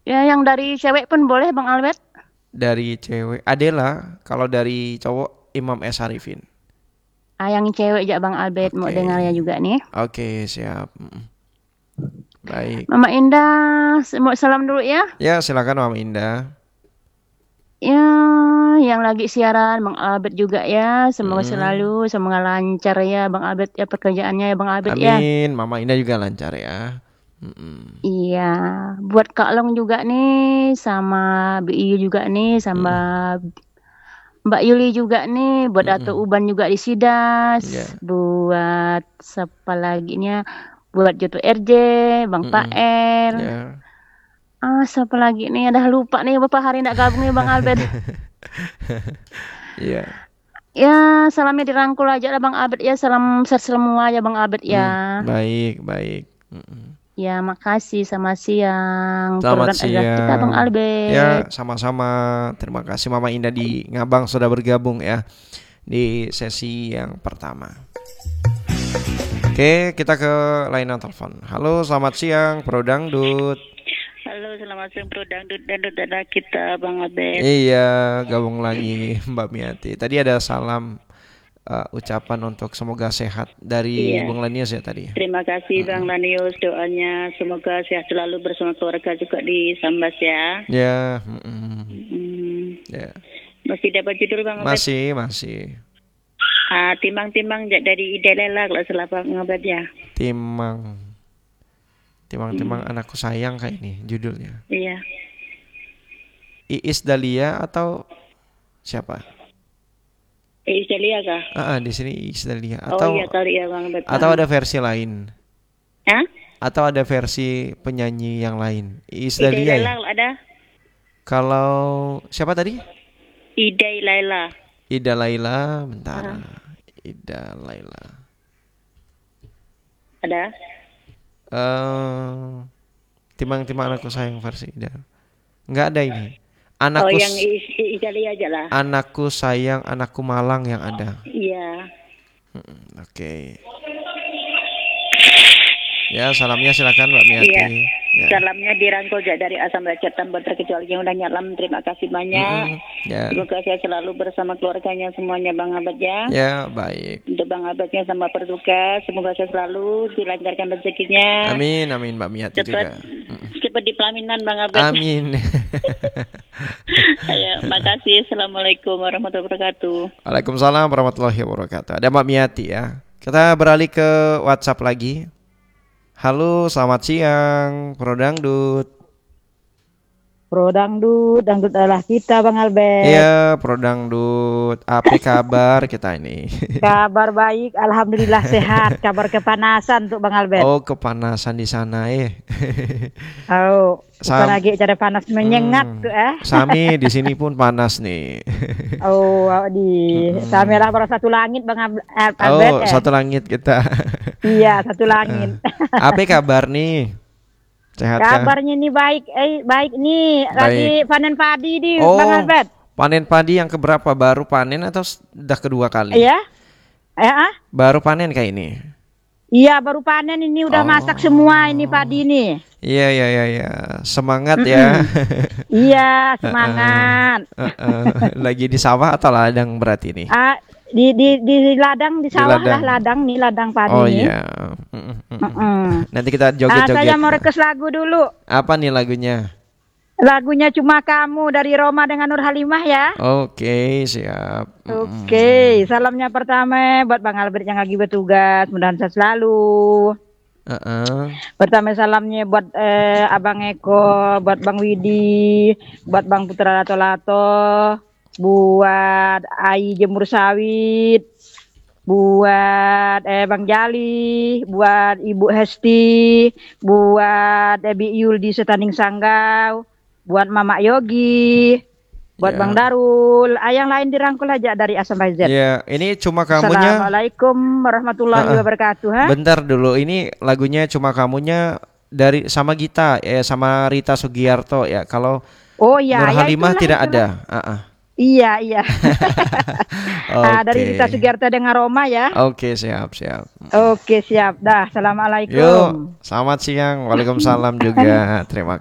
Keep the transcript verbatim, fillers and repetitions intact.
Ya, yang dari cewek pun boleh Bang Albert. Dari cewek Adela, kalau dari cowok Imam S Harifin. Ah, yang cewek aja Bang Albert mau Oke. dengarnya juga nih. Oke, siap. Mm, baik. Mama Indah, mau salam dulu ya. Ya, silakan Mama Indah. Ya, yang lagi siaran Bang Albert juga ya. Semoga Mm-mm. selalu, semoga lancar ya Bang Albert ya pekerjaannya ya Bang Albert ya. Amin. Mama Indah juga lancar ya. Mm-mm. Iya, buat Kak Long juga nih, sama B I juga nih, sama Mm-mm. Mbak Yuli juga nih, buat Dato Mm-mm. Uban juga di Sidas, Ya. buat siapa lagi nya, buat Joto R J, Bang Mm-mm. Pael, Ya. ah siapa lagi nih, udah lupa nih beberapa hari nggak gabung nih Bang Albert. Iya. Ya, salamnya dirangkul aja lah Bang Albert ya, salam sehat semua ya Bang Albert ya. Mm, baik, baik. Mm-mm. Ya, makasih sama siang. Selamat Program adalah kita Bang siang. Albert. Ya, sama-sama. Terima kasih Mama Indah di Ngabang sudah bergabung ya di sesi yang pertama. Oke, kita ke layanan telepon. Halo, selamat siang, Pro Dangdut. Halo, selamat siang Bro Dangdut dan Dudana kita Bang Abed. Iya, gabung lagi Mbak Miati. Tadi ada salam uh, ucapan untuk semoga sehat dari Iya, Bung Lanius ya tadi. terima kasih Mm-mm. Bang Lanius doanya semoga sehat selalu bersama keluarga juga di Sambas ya. Ya, mm-mm. Hmm, Ya. masih dapat judul Bang Abed? Masih, masih. Ah, timbang-timbang ja- dari Ida Lela kalau salah Bang Abed ya. Timang, timang-timang Hmm, anakku sayang kayak ini judulnya. iya. Iis Dahlia atau siapa? Eh, Italia kah? Ah, ah, di sini Iis Dahlia Oh iya atau kali ya Bang Abed. atau Ah. ada versi lain? Hah? Atau ada versi penyanyi yang lain? Iis Ida Dahlia ya? Lela ada? Kalau siapa tadi? Ida Lela. Ida Laila, bentar. Ah, Ida Laila. ada? Eh, timang-timang anakku sayang versi Ida. Nggak ada ini. Oh Anakku yang s- I- I- Italia aja lah. anakku sayang, anakku malang yang ada. Iya. Oke. Ya, salamnya silakan Mbak Iya. Miati. Ya. Salamnya dirangkul ja- dari Asam Rakyat Tanpa Terkecuali yang udah nyalam. Terima kasih banyak. Mm-mm. Ya. Semoga saya selalu bersama keluarganya semuanya Bang Abad ya. Ya, baik. Untuk Bang Abadnya sama berduka, semoga saya selalu dilancarkan rezekinya. Amin, amin Mbak Miati Cepat juga. Mm-mm. cepat di pelaminan Bang Abad. Amin. Ya, makasih. Assalamualaikum warahmatullahi wabarakatuh. Waalaikumsalam warahmatullahi wabarakatuh. Ada Mbak Miati ya. Kita beralih ke WhatsApp lagi. Halo, selamat siang, Pro Dangdut. Pro dangdut, dangdut adalah kita Bang Albert. Iya, Pro Dangdut. Apa kabar kita ini? Kabar baik, alhamdulillah sehat. Kabar kepanasan untuk Bang Albert. Oh, kepanasan di sana eh. Oh, bukan Sam, lagi cara panas menyengat hmm, tuh eh. Sami di sini pun panas nih. Oh, di Mm-mm. Samerah baru satu langit Bang Ab- Al- Albert Oh, eh. satu langit kita. Iya, satu Heeh. langit. Apa kabar nih? Sehat kah? Kabarnya nih baik, eh baik nih. Baik. Lagi panen padi di Bang Oh, Albert. panen padi yang keberapa? Baru panen atau sudah kedua kali? Iya? Eh, ah? Baru panen kayak ini. Iya, baru panen ini udah masak semua ini Oh, padi nih. iya iya iya iya. Semangat ya. Mm-mm. Iya, Heeh. semangat. Heeh. Lagi di sawah atau ladang berarti nih? Ah, di di di ladang di Di sawah lah ladang. ladang nih ladang padi Oh nih. iya. Mm, mm, mm. Mm-mm. Nanti kita Ah, saya joget-joget. mau request lagu dulu. Apa nih lagunya? Lagunya Cuma Kamu dari Roma dengan Nur Halimah ya. Oke, siap. Oke, Mm-mm. salamnya pertama buat Bang Albert yang lagi bertugas, mudah-mudahan sehat selalu. Heeh. Pertama salamnya buat eh, Abang Eko, buat Bang Widi, buat Bang Putra Lato-Lato, buat Ai Jemur Sawit, buat eh, Bang Jali, buat Ibu Hesti, buat Ebi Yul di Setanding Sanggau, buat Mama Yogi, buat Bang Ya. Darul. Ah, yang lain dirangkul aja dari A sampai Z. Ya, ini cuma kamunya. Assalamualaikum warahmatullahi Heeh. wabarakatuh. Ha? Bentar dulu, ini lagunya cuma kamunya dari sama Gita ya sama Rita Sugiarto ya. Kalau Oh ya, Nur ya Halimah itulah tidak itulah. ada. Heeh. Iya, iya. Ah, dari Rita Oke. Sugiarto dengan Roma ya. Oke, siap, siap. Oke, siap. Dah, Yuk, assalamualaikum. selamat siang. Waalaikumsalam juga. Terima